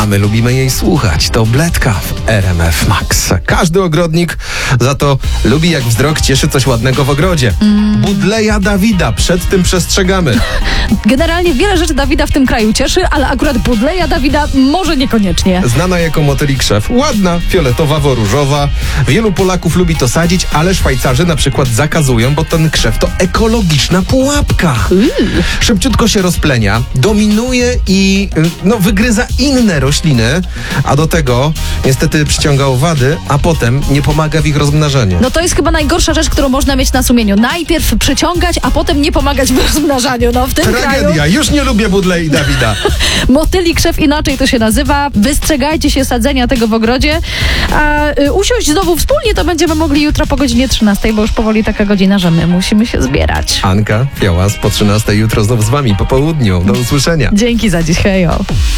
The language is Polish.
a my lubimy jej słuchać. To Bledka w RMF Max. Każdy ogrodnik za to lubi, jak wzrok cieszy coś ładnego w ogrodzie. Budleja Dawida, przed tym przestrzegamy. Generalnie wiele rzeczy Dawida w tym kraju cieszy, ale akurat Budleja Dawida może niekoniecznie. Znana jako motyli krzew. Ładna, fioletowawo-różowa. Wielu Polaków lubi to sadzić, ale Szwajcarzy na przykład zakazują, bo ten krzew to ekologiczna pułapka. Szybciutko się rozplenia, dominuje i wygryza inne rośliny, a do tego niestety przyciąga owady, a potem nie pomaga w ich rozmnażaniu. No to jest chyba najgorsza rzecz, którą można mieć na sumieniu. Najpierw przyciągać, a potem nie pomagać w rozmnażaniu. No w tym Tragedia. kraju... Już nie lubię Budlei Dawida. Motyli krzew, inaczej to się nazywa. Wystrzegajcie się sadzenia tego w ogrodzie. A usiąść znowu wspólnie to będziemy mogli jutro po godzinie 13, bo już powoli taka godzina, że my musimy się zbierać. Anka Fiałas po 13 jutro znów z wami po południu. Do usłyszenia. Dzięki za dziś, hejo.